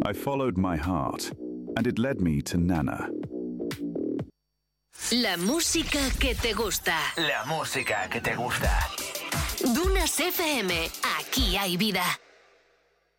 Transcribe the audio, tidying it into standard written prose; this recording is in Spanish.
I followed my heart, and it led me to Nana. La música que te gusta. La música que te gusta. Dunas FM. Aquí hay vida.